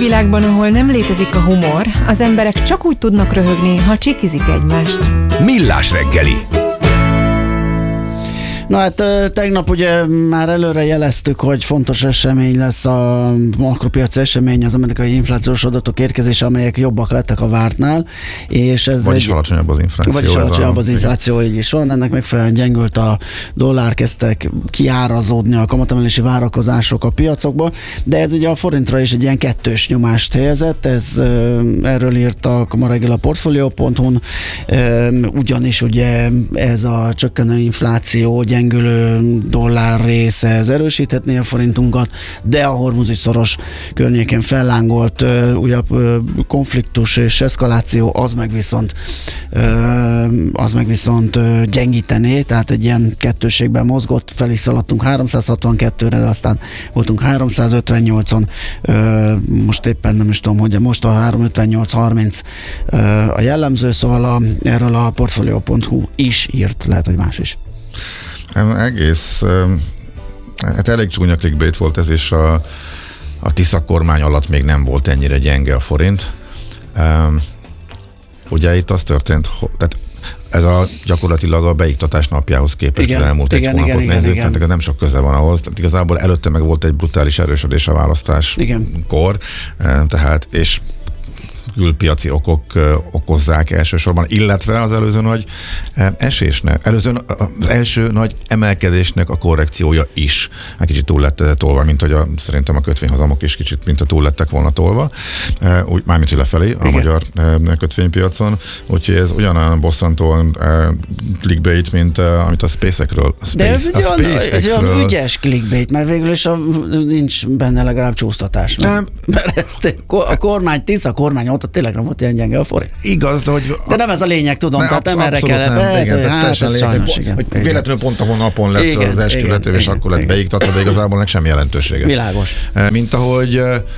világban, ahol nem létezik a humor, az emberek csak úgy tudnak röhögni, ha csikizik egymást. Millás reggeli. Na hát tegnap ugye már előre jeleztük, hogy fontos esemény lesz a makropiaci esemény, az amerikai inflációs adatok érkezése, amelyek jobbak lettek a vártnál. És ez vagyis alacsonyabb az infláció. Vagyis alacsonyabb az infláció, így is van. Ennek megfelelően gyengült a dollár, kezdtek kiárazódni a kamatemelési várakozások a piacokból, de ez ugye a forintra is egy ilyen kettős nyomást helyezett. Erről írt ma reggel a Portfolio.hu-n, ugyanis ugye ez a csökkenő infláció, gyengülő dollár része, ez erősíthetné a forintunkat, de a hormuzi szoros környéken fellángolt újabb konfliktus és eszkaláció, az meg viszont gyengítené, tehát egy ilyen kettőségben mozgott, fel is szaladtunk 362-re, de aztán voltunk 358-on, most éppen nem is tudom, hogy most a 358-30 a jellemző, szóval erről a Portfolio.hu is írt, lehet, hogy más is. Egész, hát elég csúnya clickbait volt ez, és a Tisza kormány alatt még nem volt ennyire gyenge a forint. Ugye itt az történt, tehát ez gyakorlatilag a beiktatás napjához képest az elmúlt egy hónapot nézzük, tehát nem sok köze van ahhoz, tehát igazából előtte meg volt egy brutális erősödés a választáskor, tehát és külpiaci okok okozzák elsősorban, illetve az előző nagy esésnek, az első nagy emelkedésnek a korrekciója is. Egy kicsit túl lett tolva, mint hogy szerintem a kötvényhozamok is kicsit, mint a túl lettek volna tolva, mármint lefelé a magyar kötvénypiacon, úgyhogy ez ugyanolyan bosszantóan clickbait, mint amit a SpaceX-ről. De ez egy olyan ügyes clickbait, mert végül is nincs benne legalább csúsztatás. Mert a kormány, Tisza kormány ott tényleg nem volt ilyen gyenge a forint. Igaz, de nem ez a lényeg, tudom, tehát nem erre kellett. Véletlenül pont a napon lett az esküvőletév, és akkor lett beiktatva, de igazából nek semmi jelentősége. Világos. Mint ahogy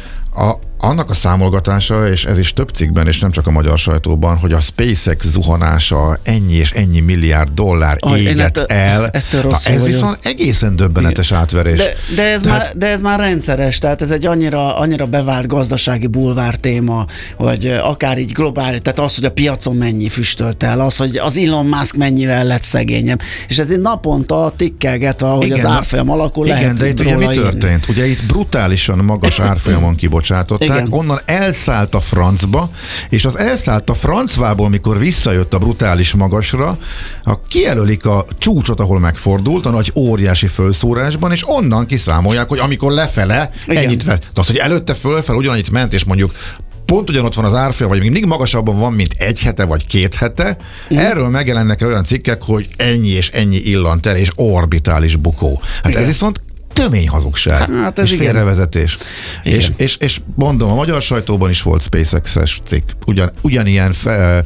annak a számolgatása, és ez is több cikkben, és nem csak a magyar sajtóban, hogy a SpaceX zuhanása ennyi és ennyi milliárd dollár égett el. Ez viszont egészen döbbenetes átverés. De ez már rendszeres, tehát ez egy annyira bevált gazdasági bulvár téma, hogy akár így globális, tehát az, hogy a piacon mennyi füstölt el, az, hogy az Elon Musk mennyivel lett szegényebb, és ez így naponta tikkelgetve, hogy az árfolyam alakul, lehet. Igen, de itt ugye mi történt? Ugye itt brutálisan magas árfolyamon kibocsátották, onnan elszállt a francba, és az elszállt a francvából, mikor visszajött a brutális magasra, kijelölik a csúcsot, ahol megfordult, a nagy óriási fölszórásban, és onnan kiszámolják, hogy amikor lefele, ennyit vett. De az, hogy előtte fölfel ugyanannyit ment, és mondjuk pont ugyanott van az árfolyam, vagy mindig magasabban van, mint egy hete, vagy 2 hete, erről megjelennek olyan cikkek, hogy ennyi és ennyi illant el, és orbitális bukó. Hát ez viszont tömény hazugság, hát és félrevezetés. És mondom, a magyar sajtóban is volt SpaceX-es cikk, ugyanilyen,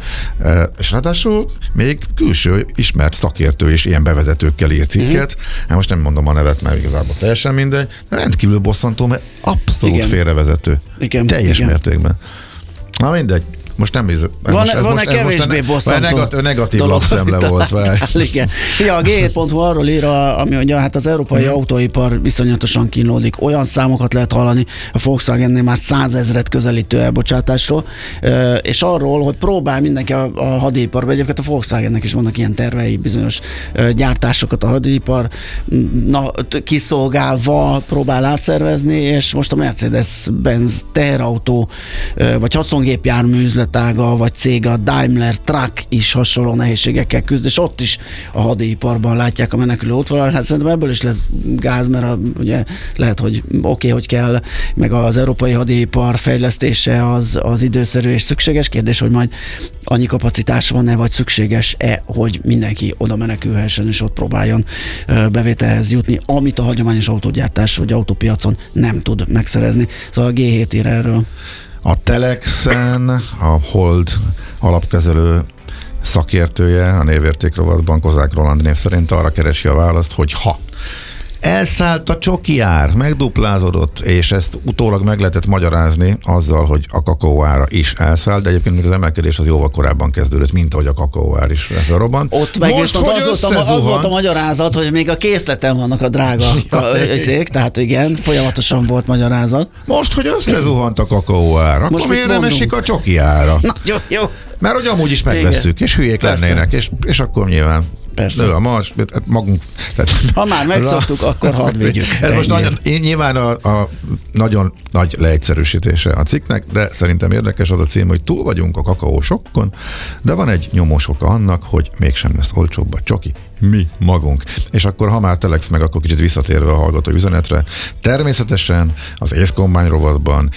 és ráadásul még külső ismert szakértő és ilyen bevezetőkkel ír cikket. Hát most nem mondom a nevet, mert igazából teljesen mindegy, de rendkívül bosszantó, mert abszolút félrevezető. Teljes mértékben. Na mindegy. Most nem van-e kevésbé bosszantó negatív lapszemle volt. Igen. Ja, a G7.hu arról ír, ami mondja, hát az európai autóipar viszonyatosan kínlódik. Olyan számokat lehet hallani a Volkswagennél már 100 000 közelítő elbocsátásról, és arról, hogy próbál mindenki a hadiiparban, egyébként a Volkswagennek is vannak ilyen tervei, bizonyos gyártásokat a hadipar kiszolgálva próbál átszervezni, és most a Mercedes-Benz teherautó vagy haszongépjármű üzletága vagy cég, a Daimler Truck is hasonló nehézségekkel küzd, és ott is a hadiiparban látják a menekülő útvonalat. Hát szerintem ebből is lesz gáz, mert ugye lehet, hogy hogy kell, meg az európai hadipar fejlesztése az időszerű és szükséges. Kérdés, hogy majd annyi kapacitás van-e, vagy szükséges-e, hogy mindenki oda menekülhessen, és ott próbáljon bevételhez jutni, amit a hagyományos autógyártás vagy autópiacon nem tud megszerezni. Szóval a G7 ír erről. A Telexen a Hold alapkezelő szakértője, a névérték rovatban, Kozák Roland név szerint arra keresi a választ, hogy ha elszállt a csoki ár, megduplázódott, és ezt utólag meg lehetett magyarázni azzal, hogy a kakaóára is elszállt, de egyébként még az emelkedés az jóval korábban kezdődött, mint ahogy a kakaóár is felrobbant. Ott meg most, az volt a magyarázat, hogy még a készleten vannak a drága ezek, tehát igen, folyamatosan volt magyarázat. Most, hogy összezuhant a kakaóár, akkor miért nem esik a csoki ára? Jó. Mert hogy amúgy is megvesszük, és hülyék lennének, és akkor nyilván. Persze. Nő a mars, magunk. Tehát, ha már megszoktuk, akkor hadd vigyük. Ez most nyilván a nagyon nagy leegyszerűsítése a cikknek, de szerintem érdekes az a cím, hogy túl vagyunk a kakaósokkon, de van egy nyomós oka annak, hogy mégsem lesz olcsóbb a csoki, mi magunk. És akkor, ha már telex meg, akkor kicsit visszatérve a hallgató üzenetre, természetesen az észkombány rovatban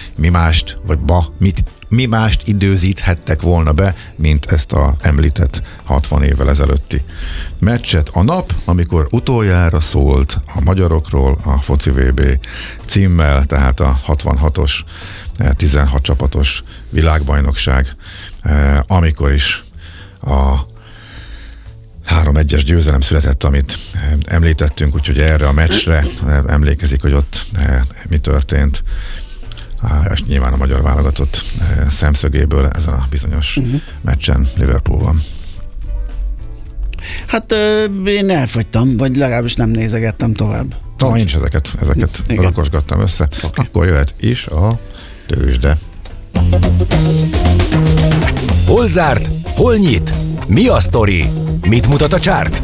mi mást időzíthettek volna be, mint ezt a említett 60 évvel ezelőtti meccset. A nap, amikor utoljára szólt a magyarokról a foci VB címmel, tehát a 66-os 16 csapatos világbajnokság, amikor is a 3-1-es győzelem született, amit említettünk, úgyhogy erre a meccsre emlékezik, hogy ott mi történt. És nyilván a magyar válogatott szemszögéből ezen a bizonyos meccsen Liverpoolban. Hát én elfogytam, vagy legalábbis nem nézegettem tovább. Én is ezeket rakosgattam össze. Okay. Akkor jöhet is a tőzsde. Hol zárt? Hol nyit? Mi a sztori? Mit mutat a csárt?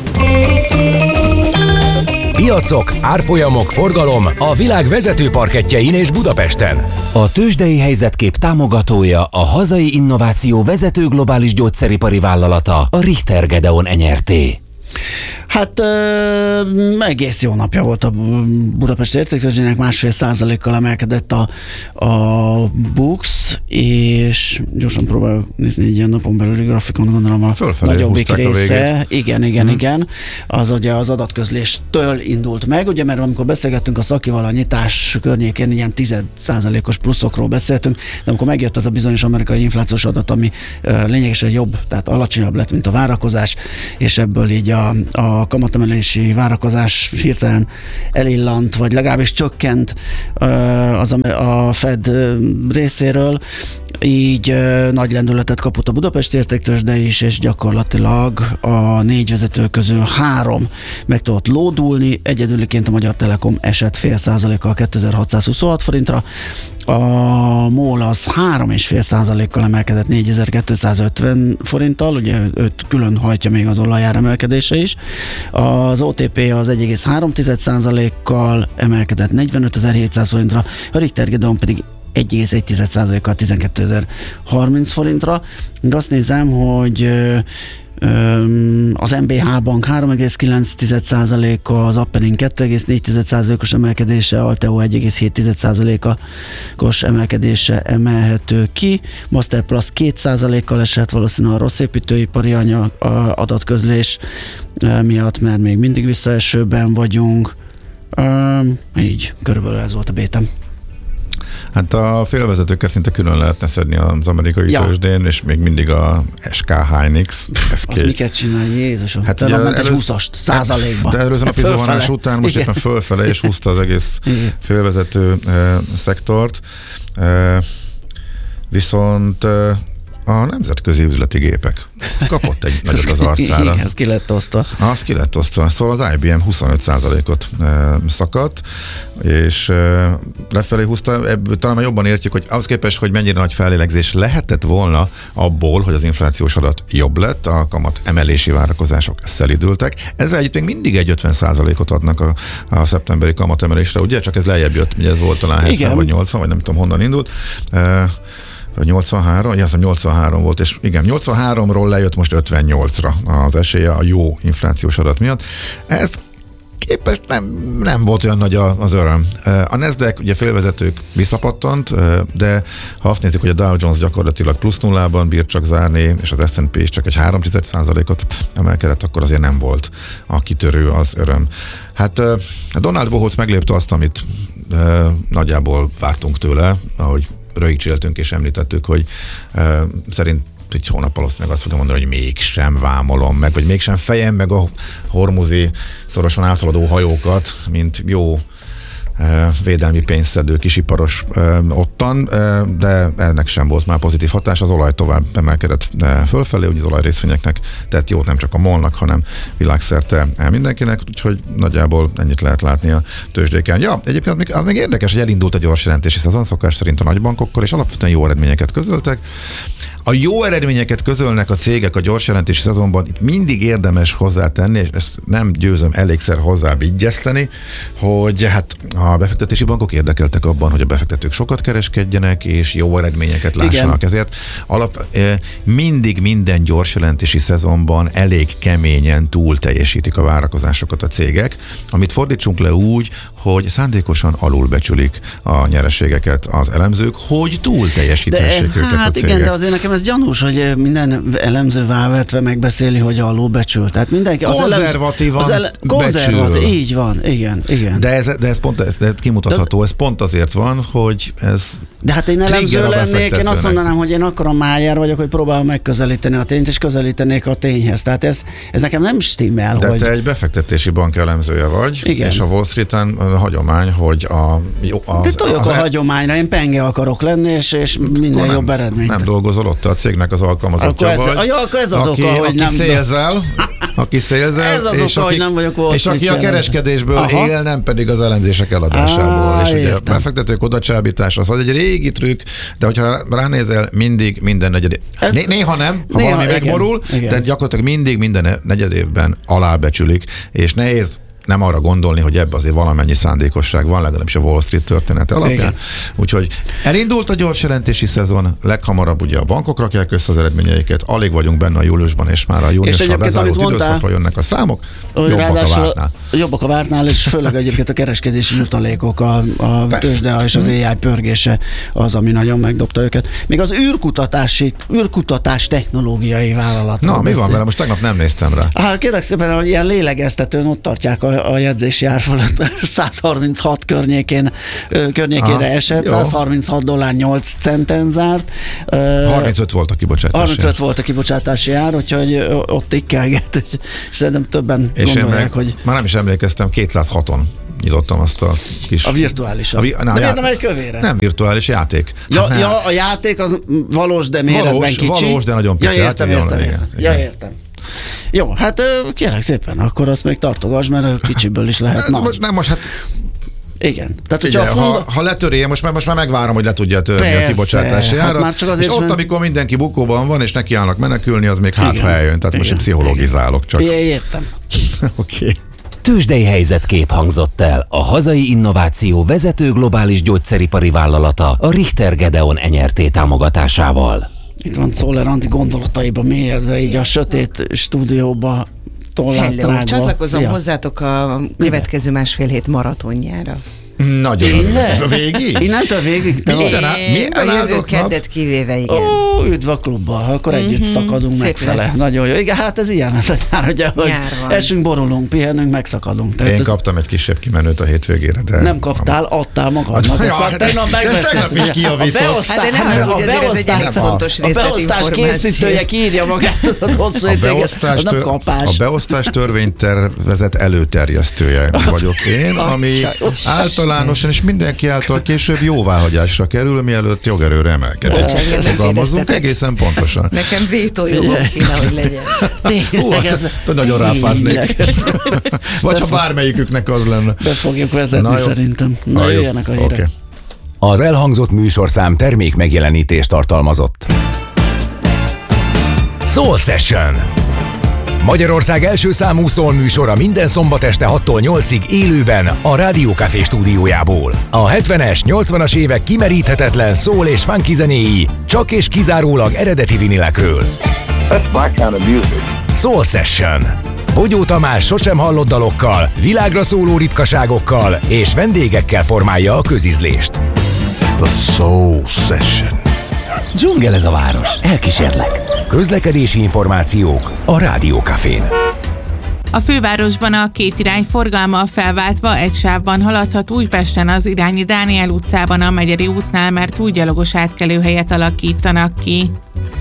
Piacok, árfolyamok, forgalom a világ vezető parkettjein és Budapesten. A tőzsdei helyzetkép támogatója a hazai innováció vezető globális gyógyszeripari vállalata, a Richter Gedeon Nyrt. Hát egész jó napja volt a Budapest értéktőzsdének, 1,5%-kal emelkedett a BUX, és gyorsan próbálok nézni egy ilyen napon belüli grafikon, gondolom a nagyobbik része. Igen. Az ugye az adatközléstől indult meg, ugye, mert amikor beszélgettünk a Szakival a nyitás környékén, ilyen 10%-os pluszokról beszéltünk, de amikor megjött az a bizonyos amerikai inflációs adat, ami lényegesen jobb, tehát alacsonyabb lett, mint a várakozás, és ebből így a kamatemelési várakozás hirtelen elillant, vagy legalábbis csökkent a Fed részéről, így nagy lendületet kapott a Budapest értéktőzsde is, és gyakorlatilag a 4 vezető közül 3 meg tudott lódulni, egyedüliként a Magyar Telekom esett 0,5%-kal 2626 forintra, a MOL az 3,5%-kal emelkedett 4250 forinttal, ugye őt külön hajtja még az olajár emelkedése is. Az OTP az 1,3%-kal emelkedett 45.700 forintra, a Richter Gedeon pedig 1,1%-kal 12.030 forintra. Azt nézem, hogy az MBH Bank 3,9%-a, az Appenin 2,4%-os emelkedése, Alteo 1,7%-os emelkedése emelhető ki, Masterplus 2%-kal esett, valószínűleg a rossz építőipari adatközlés miatt, mert még mindig visszaesőben vagyunk. Így, körülbelül ez volt a bétem. Hát a félvezetőket szinte külön lehetne szedni az amerikai tőzsdén, és még mindig a SK Hynix. Az miket csinál, Jézusom? Hát te ment egy 20-ast, százalékban. De előző napi zuhanás után most éppen fölfele, és húzta az egész félvezető szektort. Viszont a nemzetközi üzleti gépek kapott egy nagyot az arcára. Ez ki lett osztva. Az ki lett osztva. Szóval az IBM 25%-ot szakadt, és lefelé húzta. Ebből talán jobban értjük, hogy ahhoz képest, hogy mennyire nagy fellélegzés lehetett volna abból, hogy az inflációs adat jobb lett, a kamat emelési várakozások szelidültek. Ezzel együtt még mindig egy 50%-ot adnak a szeptemberi kamatemelésre, ugye? Csak ez lejjebb jött, ugye ez volt talán 70 vagy 80, vagy nem tudom honnan indult. 83, igen, 83 volt, és igen, 83-ról lejött most 58-ra az esélye a jó inflációs adat miatt. Ez képest nem volt olyan nagy az öröm. A Nasdaq, ugye félvezetők visszapattant, de ha azt nézzük, hogy a Dow Jones gyakorlatilag plusz nullában bírt csak zárni, és az S&P is csak egy 3%-ot emelkedett, akkor azért nem volt a kitörő az öröm. Hát Donald Boholz meglépte azt, amit nagyjából vártunk tőle, ahogy rögcséltünk és említettük, hogy egy hónap valószínűleg azt fogja mondani, hogy mégsem vámolom meg, vagy mégsem fejem meg a hormuzi szorosan áthaladó hajókat, mint jó védelmi pénzszedő kisiparos ottan, de ennek sem volt már pozitív hatás. Az olaj tovább emelkedett fölfelé, ugye az olajrészvényeknek tett jót nem csak a MOL-nak, hanem világszerte mindenkinek, úgyhogy nagyjából ennyit lehet látni a tőzsdéken. Ja, egyébként az még érdekes, hogy elindult a gyors jelentési szezon, szokás szerint a nagybankokkal, és alapvetően jó eredményeket közöltek. A jó eredményeket közölnek a cégek a gyors jelentési szezonban, itt mindig érdemes hozzátenni, és ezt nem győzöm elégszer hozzávigyezteni, hogy hát a befektetési bankok érdekeltek abban, hogy a befektetők sokat kereskedjenek, és jó eredményeket lássanak. Igen. Ezért mindig minden gyors jelentési szezonban elég keményen túl teljesítik a várakozásokat a cégek, amit fordítsunk le úgy, hogy szándékosan alulbecsülik a nyereségeket az elemzők, hogy túl teljesíthessék őket a cégek. Igen, de azért nekem ez gyanús, hogy minden elemző válvetve megbeszéli, hogy alulbecsül. Tehát mindenki konzervatívan becsül. Így van, igen. De ez pont kimutatható, ez pont azért van, hogy ez. De hát én elemző lennék, én azt mondanám, hogy én akkora májár vagyok, hogy próbálom megközelíteni a tényt, és közelítenék a tényhez. Tehát ez nekem nem stimmel. De hogy... te egy befektetési bank elemzője vagy, igen. És a Wall Street-en a hagyomány, hogy de toljok a hagyományra, én penge akarok lenni, és minden jobb eredményt. Nem dolgozol ott, a cégnek az alkalmazottja vagy. Akkor ez az oka, hogy nem... Aki szélzel, ez az oka, hogy nem vagyok Wall Street. És aki a kereskedésből él, nem pedig az elemzések eladásából. És ugye a befektetők odacsábítása az egy régi trükk, de hogyha ránézel, mindig minden negyed néha nem, ha valami megborul, de gyakorlatilag mindig minden negyed évben alábecsülik, és nehéz nem arra gondolni, hogy ebbe azért valamennyi szándékosság van, legalábbis a Wall Street története alapján. Igen. Úgyhogy elindult a gyors jelentési szezon, leghamarabb ugye a bankok rakják össze az eredményeiket, alig vagyunk benne a júliusban, és már a júniussal bezárult időszakra jönnek a számok, jobbak a vártnál. Jobbak a vártnál, és főleg egyébként a kereskedési jutalékok, a tőzsde és az AI pörgése az, ami nagyon megdobta őket. Még az űrkutatás technológiai vállalat. Na, mi van vele? Most tegnap nem néztem rá. Hát kérlek szépen, hogy ilyen lélegeztetőn ott tartják a jegyzési árfolat 136 környékére esett, jó. $136.08 zárt. 35 volt a kibocsátási 35 volt a kibocsátási ár, úgyhogy ott ikkelget, és szerintem többen és gondolják, hogy... Már nem is emlékeztem, 206-on nyitottam azt a kis... A virtuálisat. De miért nem egy kövére? Nem virtuális játék. Ja, a játék az valós, de méretben kicsi. Valós, de nagyon pici. Értem. Jó, hát kérlek szépen, akkor azt még tartogass, mert kicsiből is lehet nagy. Most hát igen. Tehát, ugye, ha letöri, most már megvárom, hogy le tudja törni. Persze, a kibocsátási árat. Hát és ott, amikor mindenki bukóban van, és nekiállnak menekülni, az még hátra eljön. Tehát most pszichológizálok csak. Értem. Oké. Tőzsdei helyzetkép hangzott el a hazai innováció vezető globális gyógyszeripari vállalata a Richter Gedeon NRT támogatásával. Itt van Czoller Andi gondolataiba mélyedve, így a sötét stúdióba tollátrágva. Csatlakozom hozzátok a következő másfél hét maratonjára. Nagyon végig? Innentől végig? Minden a jövő keddet kivéve, igen. Üdv a klubba, akkor együtt szakadunk megfele. Nagyon jó. Igen, hát ez ilyen az a nyár, ugye, hogy esünk, borulunk, pihenünk, megszakadunk. Én kaptam egy kisebb kimenőt a hétvégére, de... Nem kaptál, adtál magadnak. Tegnap is kijavított. A beosztás készítője kiírja magát a hosszú hétvéget, nem kapás. A beosztás törvénytervezet előterjesztője vagyok én, ami általánosan és mindenki által később jóváhagyásra kerül, mielőtt jogerőre emelkedik. Fogalmazunk egészen pontosan. Nekem vétójogom kéne, hogy legyen. Nagyon ráfáznék. Vagy ha bármelyiküknek az lenne. Be fogjuk vezetni szerintem. Na, jöjjenek a hírek. Okay. Az elhangzott műsorszám termék megjelenítést tartalmazott. Soul Session. Magyarország első számú szól műsora minden szombat este 6-tól 8-ig élőben a Rádió Café stúdiójából. A 70-es, 80-as évek kimeríthetetlen szól és funky zenéi csak és kizárólag eredeti vinilekről. That's my kind of music. Soul Session. Bogyó Tamás sosem hallott dalokkal, világra szóló ritkaságokkal és vendégekkel formálja a közízlést. The Soul Session. Dzsungel ez a város, elkísérlek. Közlekedési információk a Rádió Cafén. A fővárosban a két irány forgalma felváltva egy sávban haladhat, Újpesten az irányi Dániel utcában a Megyeri útnál, mert új gyalogos átkelőhelyet alakítanak ki.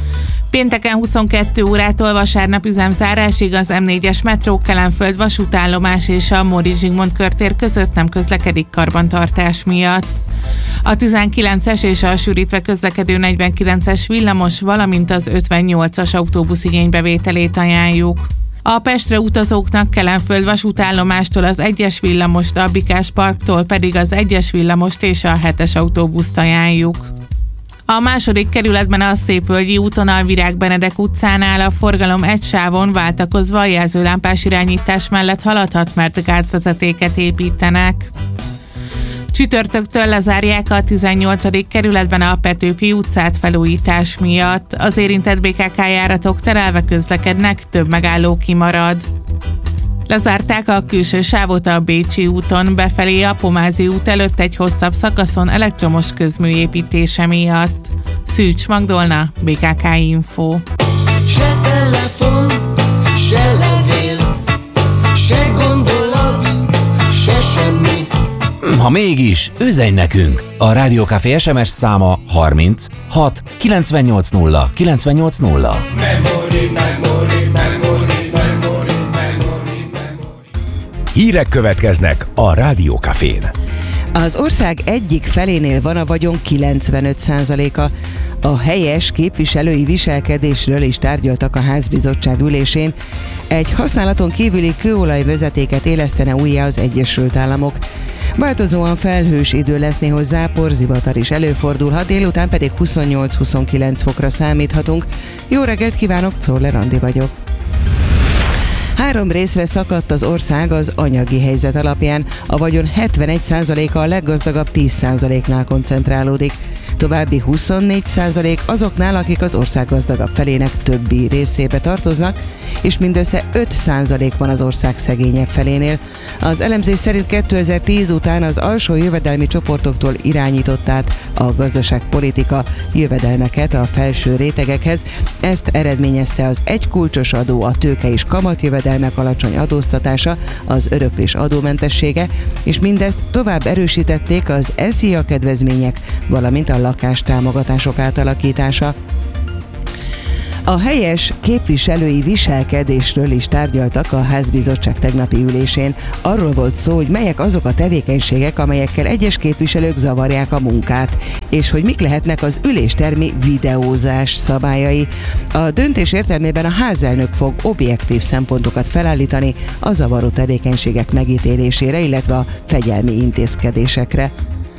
Pénteken 22 órától vasárnap üzemzárásig az M4-es metró, Kelenföld vasútállomás és a Móricz Zsigmond körtér között nem közlekedik karbantartás miatt. A 19-es és a sűrítve közlekedő 49-es villamos, valamint az 58-as autóbusz igénybevételét ajánljuk. A Pestre utazóknak Kelenföld vasútállomástól az 1-es villamost, a Bikás parktól pedig az 1-es villamost és a 7-es autóbuszt ajánljuk. A második kerületben a Szépvölgyi úton a Virág Benedek utcánál a forgalom egy sávon váltakozva a jelzőlámpás irányítás mellett haladhat, mert gázvezetéket építenek. Csütörtöktől lezárják a 18. kerületben a Petőfi utcát felújítás miatt. Az érintett BKK járatok terelve közlekednek, több megálló kimarad. Lezárták a külső sávot a Bécsi úton, befelé a Pomázi út előtt egy hosszabb szakaszon elektromos közmű építése miatt. Szűcs Magdolna, BKK Info. Se telefon, se levél, se gondolat, se semmi. Ha mégis, üzenj nekünk! A Rádió Café SMS száma 30 6 980 980. Hírek következnek a Rádió Cafén. Az ország egyik felénél van a vagyon 95%-a. A helyes képviselői viselkedésről is tárgyaltak a házbizottság ülésén. Egy használaton kívüli kőolajvezetéket élesztene újjá az Egyesült Államok. Változóan felhős idő lesz, néhol zápor, zivatar is előfordulhat, délután pedig 28-29 fokra számíthatunk. Jó reggelt kívánok, Czoller Andi vagyok. 3 részre szakadt az ország az anyagi helyzet alapján. A vagyon 71%-a a leggazdagabb 10%-nál koncentrálódik. További 24% azoknál, akik az ország gazdagabb felének többi részébe tartoznak, és mindössze 5% van az ország szegényebb felénél. Az elemzés szerint 2010 után az alsó jövedelmi csoportoktól irányított át a gazdaságpolitika jövedelmeket a felső rétegekhez. Ezt eredményezte az egykulcsos adó, a tőke és kamatjövedelmek alacsony adóztatása, az öröklés adómentessége, és mindezt tovább erősítették az SZIA kedvezmények, valamint a lakástámogatások átalakítása. A helyes képviselői viselkedésről is tárgyaltak a házbizottság tegnapi ülésén. Arról volt szó, hogy melyek azok a tevékenységek, amelyekkel egyes képviselők zavarják a munkát, és hogy mik lehetnek az üléstermi videózás szabályai. A döntés értelmében a házelnök fog objektív szempontokat felállítani a zavaró tevékenységek megítélésére, illetve a fegyelmi intézkedésekre.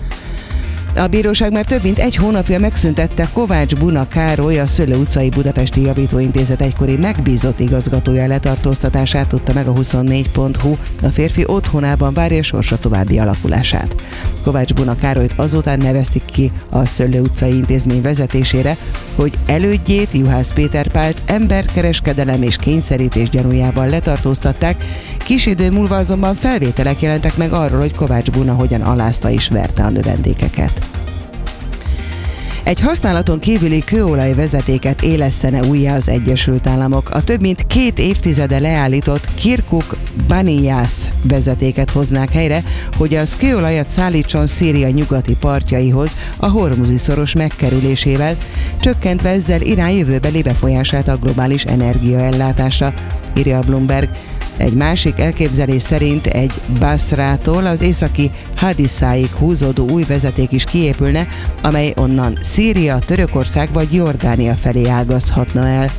A bíróság már több mint egy hónapja megszüntette Kovács Buna Károly, a Szöllő utcai Budapesti Javítóintézet egykori megbízott igazgatója letartóztatását, tudta meg a 24.hu. A férfi otthonában várja sorsa további alakulását. Kovács Buna Károlyt azután nevezték ki a Szöllő utcai intézmény vezetésére, hogy elődjét, Juhász Péter Pált emberkereskedelem és kényszerítés gyanújával letartóztatták. Kis idő múlva azonban felvételek jelentek meg arról, hogy Kovács Buna hogyan alázta és verte a növendékeket. Egy használaton kívüli kőolajvezetéket élesztene újjá az Egyesült Államok. A több mint 2 évtizede leállított Kirkuk-Banias vezetéket hoznák helyre, hogy az kőolajat szállítson Szíria nyugati partjaihoz a Hormuzi-szoros megkerülésével, csökkentve ezzel Irán jövőbeli befolyását a globális energiaellátásra, írja a Bloomberg. Egy másik elképzelés szerint egy Basrától az északi Hadiszáig húzódó új vezeték is kiépülne, amely onnan Szíria, Törökország vagy Jordánia felé ágazhatna el.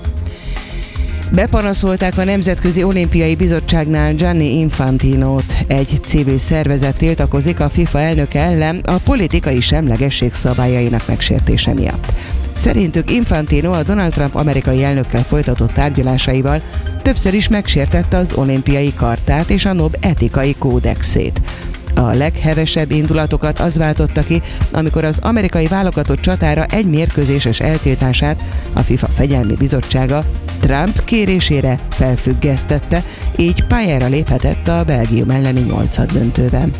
Bepanaszolták a Nemzetközi Olimpiai Bizottságnál Gianni Infantinót. Egy civil szervezet tiltakozik a FIFA elnöke ellen a politikai semlegesség szabályainak megsértése miatt. Szerintük Infantino a Donald Trump amerikai elnökkel folytatott tárgyalásaival többször is megsértette az olimpiai kartát és a NOB etikai kódexét. A leghevesebb indulatokat az váltotta ki, amikor az amerikai válogatott csatára egy mérkőzéses eltiltását a FIFA fegyelmi bizottsága Trump kérésére felfüggesztette, így pályára léphetett a Belgium elleni 8. döntőben.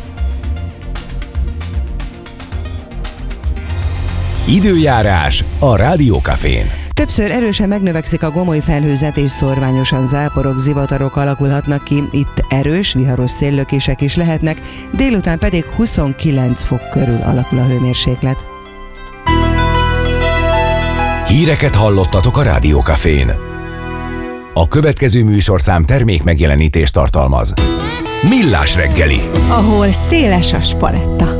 Időjárás a Rádió Cafén. Többször erősen megnövekszik a gomoly felhőzet és szórványosan záporok, zivatarok alakulhatnak ki. Itt erős, viharos széllökések is lehetnek, délután pedig 29 fok körül alakul a hőmérséklet. Híreket hallottatok a Rádió Cafén. A következő műsorszám termék megjelenítést tartalmaz. Millás reggeli, ahol széles a spaletta.